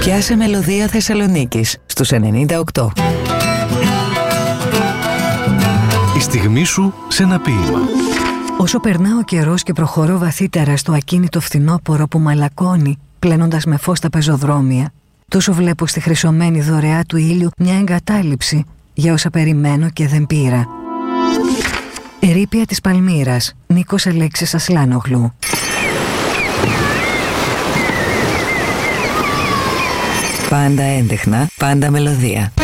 Πιάσε μελωδία Θεσσαλονίκης στους 98. Η στιγμή σου σε ένα ποίημα. Όσο περνά ο καιρός και προχωρώ βαθύτερα στο ακίνητο φθινόπωρο που μαλακώνει, πλένοντας με φως τα πεζοδρόμια, τόσο βλέπω στη χρυσωμένη δωρεά του ήλιου μια εγκατάλειψη για όσα περιμένω και δεν πήρα. Ερείπια της Παλμύρας, Νίκος Αλέξης Ασλάνογλου. Πάντα έντεχνα, πάντα μελωδία.